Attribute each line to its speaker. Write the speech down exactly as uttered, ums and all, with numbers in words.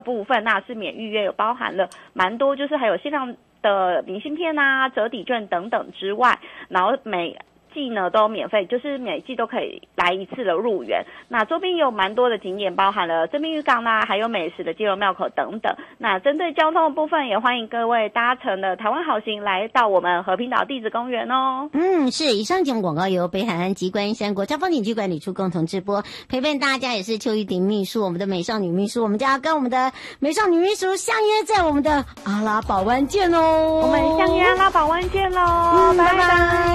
Speaker 1: 部分那是免预约，有包含了蛮多，就是还有限量的明信片啊、折抵券等等之外，然后每季呢都免费，就是每季都可以来一次的入园。那周边有蛮多的景点，包含了正滨渔港啦，还有美食的基隆庙口等等。那针对交通的部分，也欢迎各位搭乘的台湾好行来到我们和平岛地质公园哦。
Speaker 2: 嗯，是。以上节目广告由北海岸及观音山国家风景区管理处共同直播，陪伴大家也是邱玉婷秘书，我们的美少女秘书，我们就要跟我们的美少女秘书相约在我们的阿拉堡湾见哦。
Speaker 1: 我们相约阿拉堡湾见喽，
Speaker 2: 嗯，拜拜。